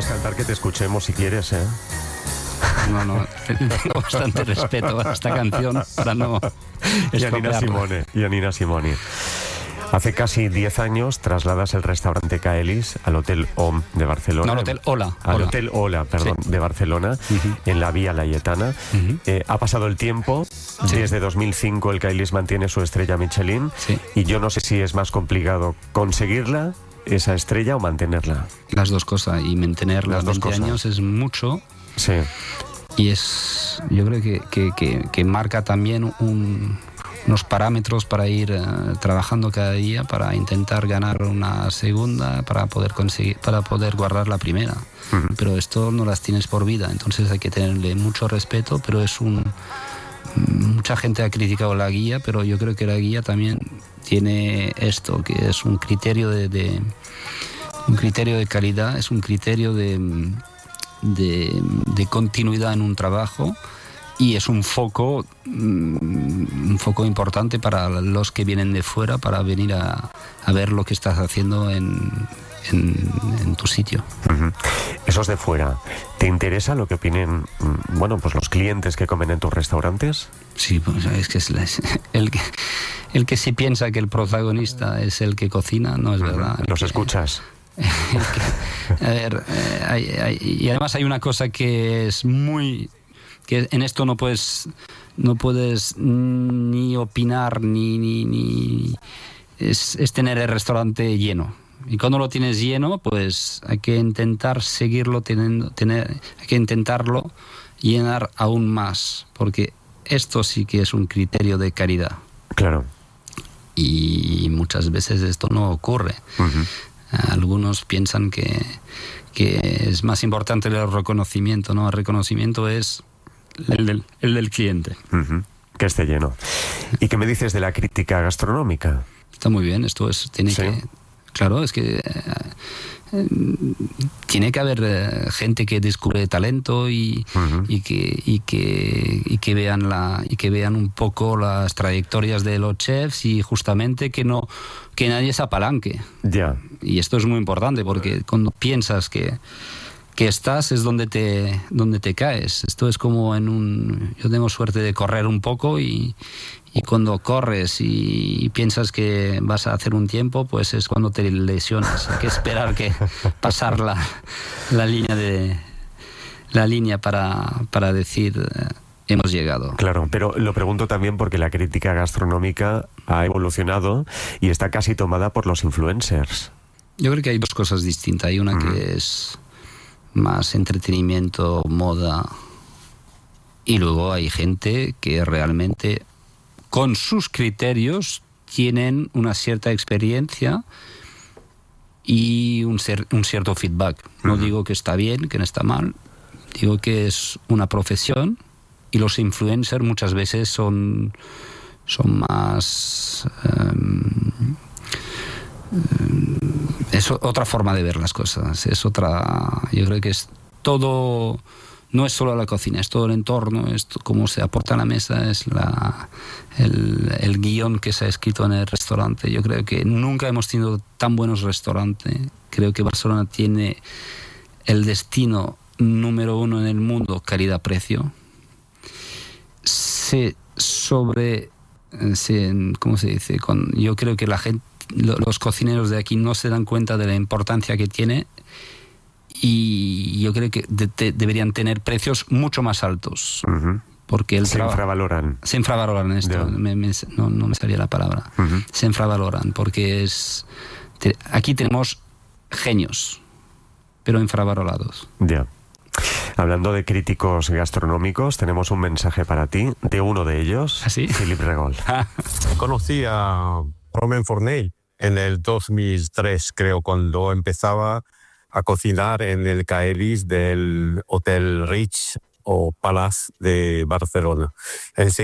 cantar que te escuchemos si quieres, ¿eh? No, tengo bastante respeto a esta canción para no estropearla. Y a Nina Simone. Hace casi 10 años trasladas el restaurante Caelis al Hotel OM de Barcelona. No, al Hotel Ola. Al Hotel Ola, perdón, sí, de Barcelona, en la Vía Laietana. Ha pasado el tiempo. Sí. Desde 2005 el Caelis mantiene su estrella Michelin. Sí. Y yo no sé si es más complicado conseguirla, esa estrella, o mantenerla. Las dos cosas. Y mantenerla 20 años es mucho. Sí. Y yo creo que marca también unos parámetros para ir trabajando cada día para intentar ganar una segunda, para poder guardar la primera. Pero esto no las tienes por vida, entonces hay que tenerle mucho respeto, pero mucha gente ha criticado la guía, pero yo creo que la guía también tiene esto, que es un criterio de calidad, es un criterio de continuidad en un trabajo, y es un foco importante para los que vienen de fuera, para venir a ver lo que estás haciendo en tu sitio. Esos de fuera, ¿te interesa lo que opinen, pues los clientes que comen en tus restaurantes? Sí, pues es que el que sí piensa que el protagonista es el que cocina, no es verdad. ¿Los escuchas? A ver, y además hay una cosa que es que en esto no puedes ni opinar ni es tener el restaurante lleno. Y cuando lo tienes lleno, pues hay que intentar seguirlo hay que intentarlo llenar aún más, porque esto sí que es un criterio de calidad. Claro. Y muchas veces esto no ocurre. Algunos piensan que es más importante el reconocimiento, ¿no? El reconocimiento es el del cliente. Que esté lleno. ¿Y qué me dices de la crítica gastronómica? Está muy bien, tiene ¿Sí? que... Claro, es que tiene que haber gente que descubre talento y que vean un poco las trayectorias de los chefs, y justamente que nadie se apalanque. Ya. Y esto es muy importante, porque cuando piensas que estás es donde te caes. Esto es como yo tengo suerte de correr un poco, y cuando corres y piensas que vas a hacer un tiempo, pues es cuando te lesionas. Hay que esperar que pasar la línea para decir hemos llegado. Claro, pero lo pregunto también porque la crítica gastronómica ha evolucionado y está casi tomada por los influencers. Yo creo que hay dos cosas distintas. Hay una que es más entretenimiento, moda, y luego hay gente que realmente con sus criterios tienen una cierta experiencia y un cierto feedback. No digo que está bien, que no está mal, digo que es una profesión, y los influencers muchas veces son más... es otra forma de ver las cosas, yo creo que es todo, no es solo la cocina, es todo el entorno, es cómo se aporta a la mesa, es el guión que se ha escrito en el restaurante. Yo creo que nunca hemos tenido tan buenos restaurantes. Creo que Barcelona tiene el destino número 1 en el mundo, calidad-precio. ¿Cómo se dice? Yo creo que la gente, los cocineros de aquí no se dan cuenta de la importancia que tiene, y yo creo que deberían tener precios mucho más altos. Porque se infravaloran. Se infravaloran, esto, no me salía la palabra. Se infravaloran, porque aquí tenemos genios, pero infravalorados. Ya. Hablando de críticos gastronómicos, tenemos un mensaje para ti, de uno de ellos, ¿Ah, sí? Philippe Regol. Conocí a Romain Fournier en el 2003, creo, cuando empezaba a cocinar en el Caelis del Hotel Rich o Palace de Barcelona.